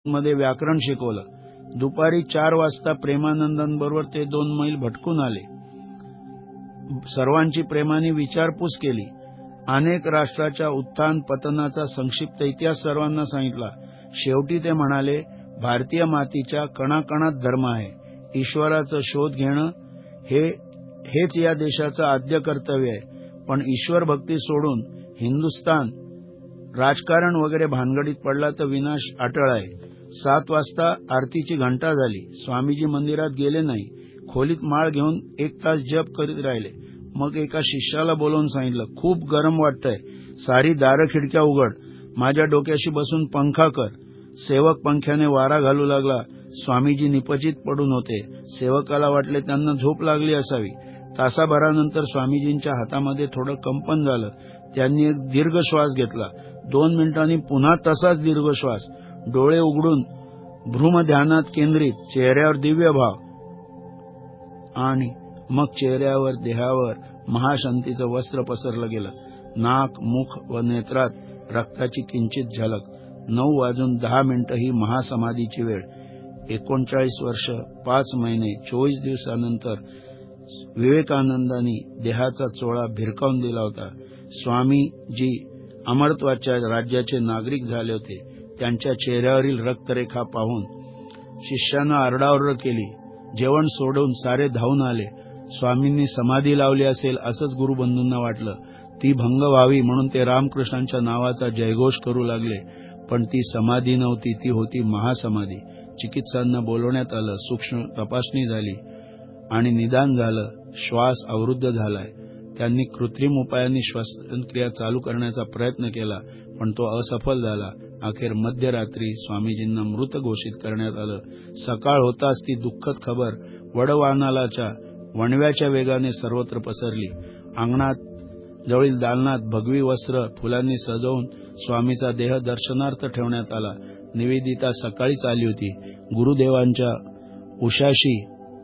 मध्ये व्याकरण शिकवलं. दुपारी 4 वाजता प्रेमानंदांबरोबर ते 2 मैल भटकून आले. सर्वांची प्रेमाने विचारपूस केली. अनेक राष्ट्राच्या उत्थान पतनाचा संक्षिप्त इतिहास सर्वांना सांगितला. शेवटी ते म्हणाले, भारतीय मातीच्या कणाकणात धर्म आहे. ईश्वराचा शोध घेणं हेच या देशाचं आद्य कर्तव्य आहे. पण ईश्वर भक्ती सोडून हिंदुस्तान राजकारण वगैरे भानगडीत पडला तर विनाश अटळ आहे. 7 वाजता आरतीची घंटा झाली. स्वामीजी मंदिरात गेले नाही. खोलीत माळ घेऊन 1 तास जप करीत राहिले. मग एका शिष्याला बोलवून सांगितलं, खूप गरम वाटतंय, सारी दारं खिडक्या उघड, माझ्या डोक्याशी बसून पंखा कर. सेवक पंख्याने वारा घालू लागला. स्वामीजी निपचित पडून होते. सेवकाला वाटले त्यांना झोप लागली असावी. तासाभरानंतर स्वामीजींच्या हातामध्ये थोडं कंपन झालं. त्यांनी एक दीर्घ श्वास घेतला. 2 मिनिटांनी पुन्हा तसाच दीर्घ श्वास. डोळे उघडून भ्रूम ध्यानात केंद्रित, चेहऱ्यावर दिव्य भाव, आणि मग चेहऱ्यावर देहावर महाशांतीचं वस्त्र पसरलं गेलं. नाक, मुख व नेत्रात रक्ताची किंचित झलक. 9:10 ही महासमाधीची वेळ. 39 वर्ष 5 महिने 24 दिवसानंतर विवेकानंदांनी देहाचा चोळा भिरकावून दिला होता. स्वामीजी अमरत्वाच्या राज्याचे नागरिक झाले होते. त्यांच्या चेहऱ्यावरील रक्तरेखा पाहून शिष्यानं आरडाओरड केली. जेवण सोडून सारे धावून आले. स्वामींनी समाधी लावली असेल असंच गुरुबंधूंना वाटलं. ती भंग व्हावी म्हणून ते रामकृष्णांच्या नावाचा जयघोष करू लागले. पण ती समाधी नव्हती, ती होती महासमाधी. चिकित्सांना बोलवण्यात आलं. सूक्ष्म तपासणी झाली आणि निदान झालं. श्वास अवरुद्ध झालाय. त्यांनी कृत्रिम उपायांनी श्वासक्रिया चालू करण्याचा प्रयत्न केला, पण तो असफल झाला. अखेर मध्यरात्री स्वामीजींना मृत घोषित करण्यात आलं. सकाळ होताच ती दुःखद खबर वडवानालाच्या वणव्याच्या वेगाने सर्वत्र पसरली. अंगणात जवळील दालनात भगवी वस्त्र फुलांनी सजवून स्वामीचा देह दर्शनार्थ ठेवण्यात आला. निवेदिता सकाळीच आली होती. गुरुदेवांच्या उशाशी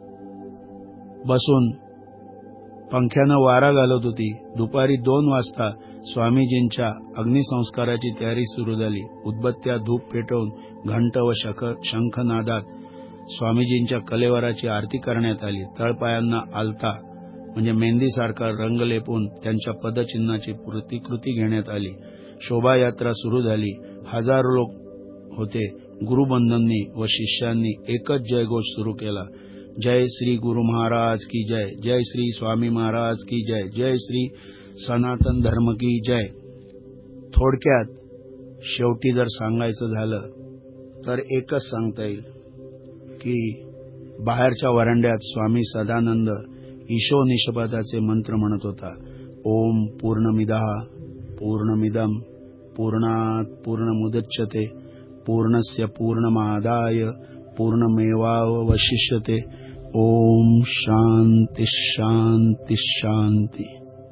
बसून पंख्यानं वारा घालत होती. दुपारी 2 वाजता स्वामीजींच्या अग्निसंस्काराची तयारी सुरू झाली. उदबत्त्या धूप पेटवून घंट व शंखनादात स्वामीजींच्या कलेवराची आरती करण्यात आली. तळपायांना आलता म्हणजे मेहंदीसारखा रंग लेपून त्यांच्या पदचिन्हाची प्रतिकृती घेण्यात आली. शोभायात्रा सुरू झाली. हजारो लोक होते. गुरुबंधूंनी व शिष्यांनी एकच जयघोष सुरू केला, जय श्री गुरु महाराज की जय, जय श्री स्वामी महाराज की जय, जय श्री सनातन धर्म की जय. थोडक्यात शेवटी जर सांगायचं झालं तर एकच सांगता येईल की बाहेरच्या वरांड्यात स्वामी सदानंद ईशो निशपदाचे मंत्र म्हणत होता. ओम पूर्णमिदः पूर्णमिदं पूर्णात् पूर्णमुदच्यते पूर्णस्य पूर्णमादाय पूर्णमेवावशिष्यते. ओम शांती शांती शांती.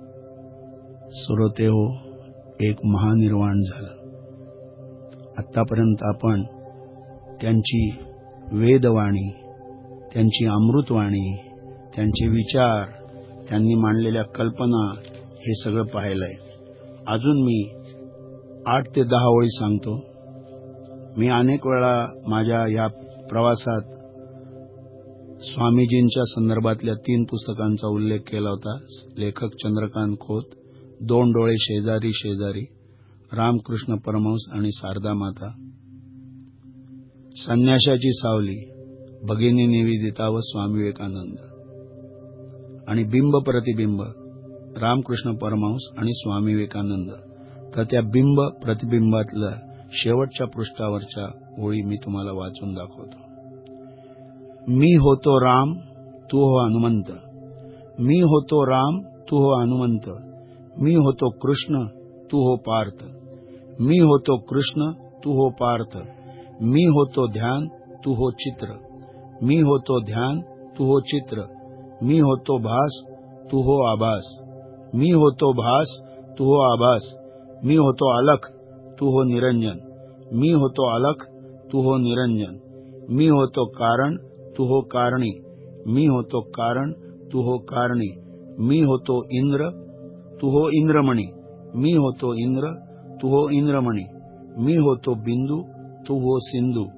श्रोतेहो, एक महानिर्वाण झालं. आतापर्यंत आपण त्यांची वेदवाणी, त्यांची अमृतवाणी, त्यांचे विचार, त्यांनी मांडलेल्या कल्पना हे सगळं पाहिलंय. अजून मी 8 ते 10 ओळी सांगतो. मी अनेक वेळा माझ्या या प्रवासात स्वामीजींच्या संदर्भातल्या 3 पुस्तकांचा उल्लेख केला होता. लेखक चंद्रकांत खोत, 2 डोळे शेजारी शेजारी, रामकृष्ण परमहंस आणि शारदा माता, संन्याशाची सावली, भगिनी निवेदिता व स्वामी विवेकानंद, आणि बिंब प्रतिबिंब, रामकृष्ण परमहंस आणि स्वामी विवेकानंद. तर त्या बिंब प्रतिबिंबातल्या शेवटच्या पृष्ठावरच्या ओळी मी तुम्हाला वाचून दाखवतो. मी होतो राम, तू हो हनुमंत. मी होतो राम, तू हो हनुमंत. मी होतो कृष्ण, तू हो पार्थ. मी होतो कृष्ण, तू हो पार्थ. मी होतो ध्यान, तू हो चित्र. मी होतो ध्यान, तू हो चित्र. मी होतो भास, तू हो आभास. मी होतो भास, तू हो आभास. मी होतो अलख, तू हो निरंजन. मी होतो अलख, तू हो निरंजन. मी होतो कारण, तू हो कारणी. मी होतो कारण, तू हो कारणी. मी होतो इंद्र, तू हो इंद्रमणी. मी होतो इंद्र, तू हो इंद्रमणी. मी होतो बिंदू, तू हो सिंधू.